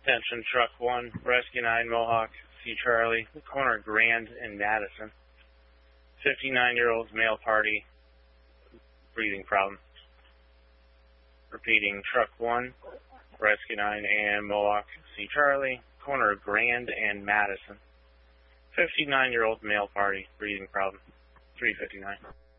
Attention Truck 1, Rescue 9, Mohawk, C. Charlie, the corner of Grand and Madison. 59-year-old male party, breathing problem. Repeating, Truck 1, Rescue 9 and Mohawk, C. Charlie, corner of Grand and Madison. 59-year-old male party, breathing problem. 359.